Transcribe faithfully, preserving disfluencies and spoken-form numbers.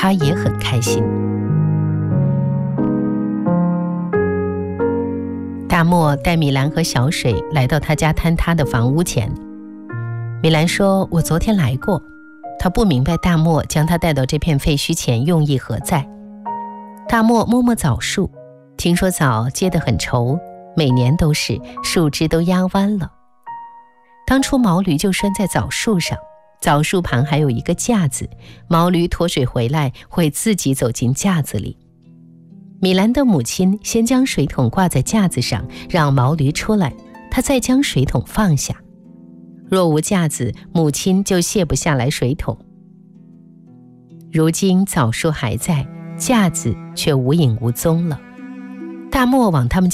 他也很开心。大漠带米兰和小水来到他家坍塌的房屋前。米兰说，我昨天来过。他不明白大漠将他带到这片废墟前用意何在。大漠摸摸枣树，听说枣结得很稠，每年都是，树枝都压弯了。当初毛驴就拴在枣树上，枣树旁还有一个架子，毛驴脱水回来会自己走进架子里。米兰的母亲先将水桶挂在架子上，让毛驴出来，她再将水桶放下。若无架子，母亲就卸不下来水桶。如今枣树还在，架子却无影无踪了。大漠往他们